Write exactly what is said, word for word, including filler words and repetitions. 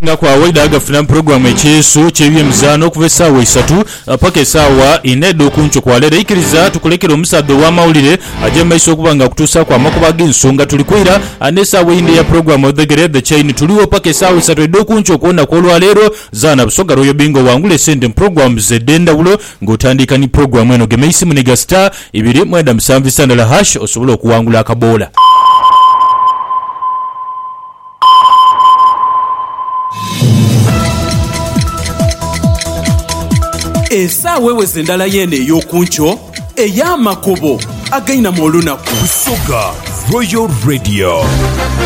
nga kwa waida agafuna program ekyeso ky'ebyemizano okuva essaawa esatu paka essaawa ina okuncho kwa leero ikiriza tukulekera omusadde w'amawulire ajja maiso okuba nga kutuusa kwa amakuba g'ensonga tulikwira n'essaawa eyindi ya program odhegere the chain tuliwo paka essaawa esatu edda okuncho okuwona kw'olwaleero zaana busoga royo bingo wangula esente programs edd'endawulo ng'otandika ni program eno gema isimu ne gasita ibiri mwenda musanvu sandala hash osobola okuwangula akaboola. Essaawa eweze endala y'eno ey'okunkyo ey'amakubo agayina mu olunaku. Busoga Royal Radio.